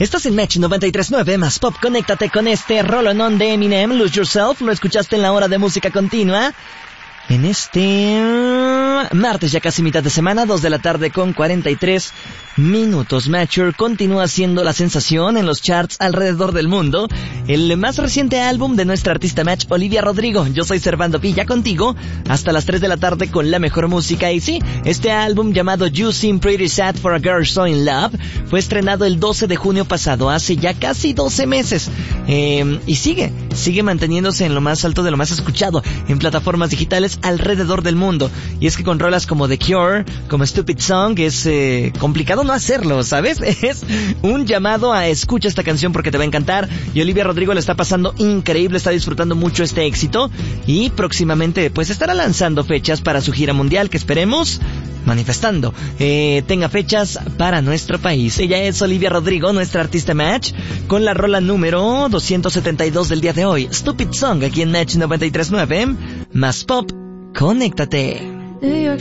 Estás en Match 93.9 más Pop. Conéctate con este rolonón de Eminem, Lose Yourself. Lo escuchaste en la hora de música continua. En este martes, ya casi mitad de semana, 2 de la tarde con 43 minutos. Matcher continúa siendo la sensación en los charts alrededor del mundo. El más reciente álbum de nuestra artista Match, Olivia Rodrigo. Yo soy Servando Villa contigo hasta las 3 de la tarde con la mejor música. Y sí, este álbum llamado You Seem Pretty Sad for a Girl So In Love fue estrenado el 12 de junio pasado, hace ya casi 12 meses. Y sigue manteniéndose en lo más alto de lo más escuchado en plataformas digitales alrededor del mundo. Y es que con rolas como The Cure, como Stupid Song, es complicado no hacerlo, ¿sabes? Es un llamado a escucha esta canción porque te va a encantar. Y Olivia Rodrigo le está pasando increíble, está disfrutando mucho este éxito. Y próximamente pues estará lanzando fechas para su gira mundial, que esperemos manifestando tenga fechas para nuestro país. Ella es Olivia Rodrigo, nuestra artista Match, con la rola número 272 del día de hoy, Stupid Song, aquí en Match 93.9 más Pop. Conéctate. New York